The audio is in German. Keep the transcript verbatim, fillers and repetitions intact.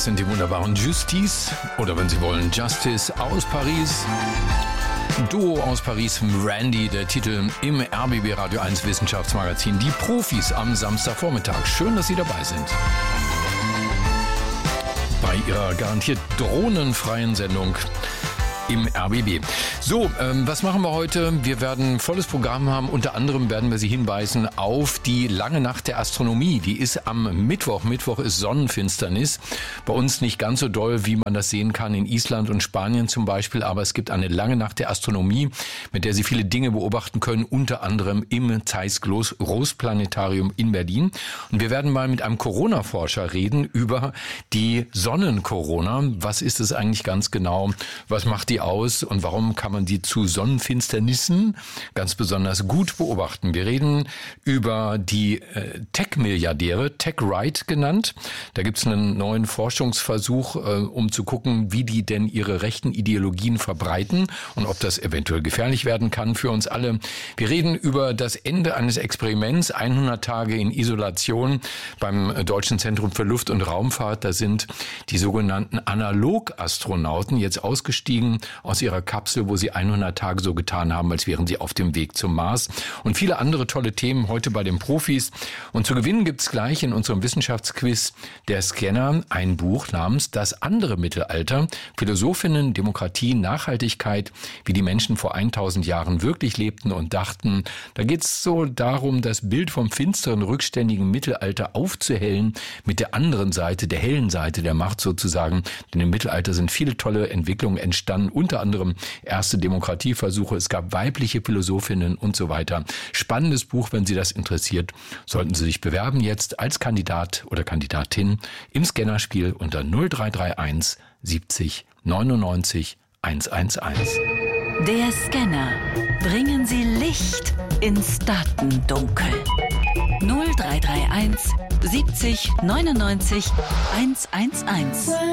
Das sind die wunderbaren Justice oder wenn Sie wollen Justice aus Paris. Duo aus Paris, Randy, der Titel im R B B Radio eins Wissenschaftsmagazin. Die Profis am Samstagvormittag. Schön, dass Sie dabei sind. Bei Ihrer garantiert drohnenfreien Sendung im R B B. So, ähm, was machen wir heute? Wir werden ein volles Programm haben. Unter anderem werden wir Sie hinweisen auf die lange Nacht der Astronomie. Die ist am Mittwoch. Mittwoch ist Sonnenfinsternis. Bei uns nicht ganz so doll, wie man das sehen kann in Island und Spanien zum Beispiel. Aber es gibt eine lange Nacht der Astronomie, mit der Sie viele Dinge beobachten können. Unter anderem im Zeiss-Groß-Planetarium in Berlin. Und wir werden mal mit einem Corona-Forscher reden über die Sonnencorona. Was ist es eigentlich ganz genau? Was macht die aus und warum kann man die zu Sonnenfinsternissen ganz besonders gut beobachten? Wir reden über die äh, Tech-Milliardäre, Tech-Right genannt. Da gibt es einen neuen Forschungsversuch, äh, um zu gucken, wie die denn ihre rechten Ideologien verbreiten und ob das eventuell gefährlich werden kann für uns alle. Wir reden über das Ende eines Experiments, hundert Tage in Isolation beim Deutschen Zentrum für Luft- und Raumfahrt. Da sind die sogenannten Analog-Astronauten jetzt ausgestiegen aus ihrer Kapsel, wo sie hundert Tage so getan haben, als wären sie auf dem Weg zum Mars. Und viele andere tolle Themen heute bei den Profis. Und zu gewinnen gibt's gleich in unserem Wissenschaftsquiz der Scanner ein Buch namens Das andere Mittelalter. Philosophinnen, Demokratie, Nachhaltigkeit, wie die Menschen vor tausend Jahren wirklich lebten und dachten. Da geht's so darum, das Bild vom finsteren, rückständigen Mittelalter aufzuhellen mit der anderen Seite, der hellen Seite der Macht sozusagen. Denn im Mittelalter sind viele tolle Entwicklungen entstanden. Unter anderem erste Demokratieversuche, es gab weibliche Philosophinnen und so weiter. Spannendes Buch, wenn Sie das interessiert, sollten Sie sich bewerben jetzt als Kandidat oder Kandidatin im Scannerspiel unter null drei drei eins siebzig neunundneunzig hundertelf. Der Scanner. Bringen Sie Licht ins Datendunkel. null drei drei eins siebzig neunundneunzig hundertelf.